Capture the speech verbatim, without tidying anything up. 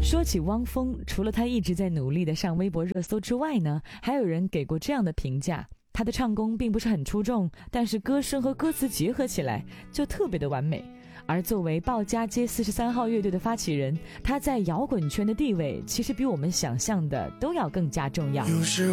说起汪峰，除了他一直在努力的上微博热搜之外呢，还有人给过这样的评价：他的唱功并不是很出众，但是歌声和歌词结合起来就特别的完美。而作为鲍家街四十三号乐队的发起人，他在摇滚圈的地位其实比我们想象的都要更加重要。 有时